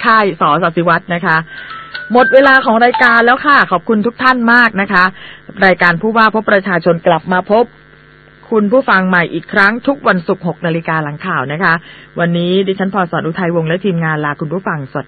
ค่ายสศศิวัฒน์นะคะหมดเวลาของรายการแล้วค่ะขอบคุณทุกท่านมากนะคะรายการผู้ว่าพบประชาชนกลับมาพบคุณผู้ฟังใหม่อีกครั้งทุกวันศุกร์ 6 นาฬิกาหลังข่าวนะคะวันนี้ดิฉันพร สอน อุทัยวงศ์และทีมงานลาคุณผู้ฟังสวัสดี